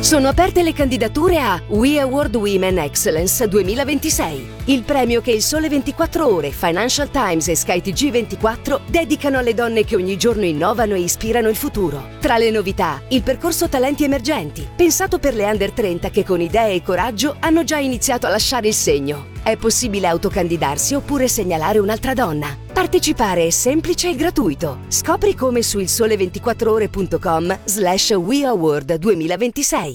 Sono aperte le candidature a We Award Women Excellence 2026, il premio che il Sole 24 Ore, Financial Times e SkyTG24 dedicano alle donne che ogni giorno innovano e ispirano il futuro. Tra le novità, il percorso Talenti Emergenti, pensato per le under 30 che con idee e coraggio hanno già iniziato a lasciare il segno. È possibile autocandidarsi oppure segnalare un'altra donna. Partecipare è semplice e gratuito. Scopri come su ilsole24ore.com/WeAward 2026.